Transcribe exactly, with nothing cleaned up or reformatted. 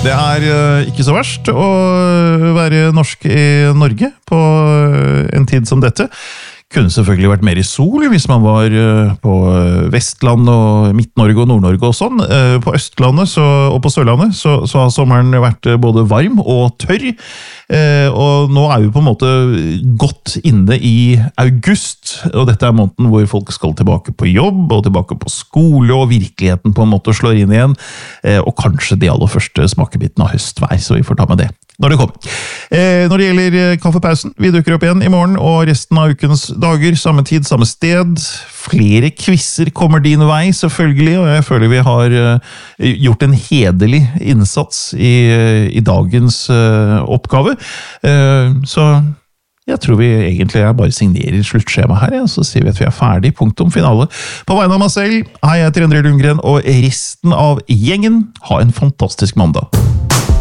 Det er ikke så verst å være norsk i Norge på en tid som dette. Kunne selvfølgelig vært mer i sol hvis man var på Vestland og Midt-Norge og Nord-Norge og sånn. På Østlandet så, og på Sørlandet så, så har sommeren vært både varm og tørr. Og nå er vi på en måte godt inne i august, og dette er måneden hvor folk skal tilbake på jobb og tilbake på skole, og virkeligheten på en måte slår inn igjen. Og kanskje de aller første smakebiten av høstvær, så vi får ta med det når det kommer. Eh, når det gjelder kaffepausen, vi dukker opp igjen i morgen, og resten av ukens dager, samme tid, samme sted. Flere quizzer kommer din vei, selvfølgelig, og jeg føler vi har uh, gjort en hederlig innsats i, i dagens uh, oppgave. Uh, så jeg tror vi egentlig er bare signerer sluttskjema her, ja, så sier vi at vi er ferdig, punktum finale. På vegne av meg selv, hei, jeg heter Endre Lundgren, og resten av gjengen, ha en fantastisk mandag.